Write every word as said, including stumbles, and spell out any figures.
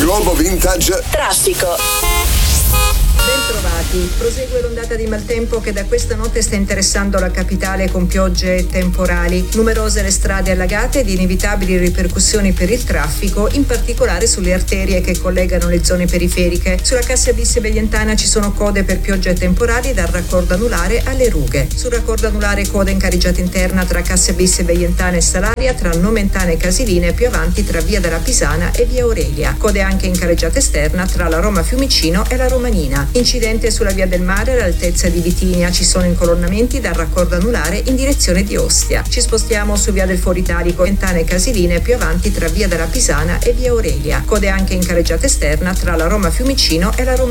Globo Vintage Traffico. Bentrovati. Prosegue l'ondata di maltempo che da questa notte sta interessando la capitale con piogge temporali. Numerose le strade allagate ed inevitabili ripercussioni per il traffico, in particolare sulle arterie che collegano le zone periferiche. Sulla Cassia Bis Veientana ci sono code per piogge temporali dal raccordo anulare alle Rughe. Sul raccordo anulare coda in carreggiata interna tra Cassia Bis Veientana e Salaria, tra Nomentana e Casiline e più avanti tra Via della Pisana e Via Aurelia. Code anche in carreggiata esterna tra la Roma Fiumicino e la Romanina. Incidente sulla Via del Mare all'altezza di Vitinia, ci sono incolonnamenti dal raccordo anulare in direzione di Ostia. Ci spostiamo su Via del Foro Italico, Ventana e Casiline, più avanti tra Via della Pisana e Via Aurelia. Code anche in carreggiata esterna tra la Roma Fiumicino e la Roma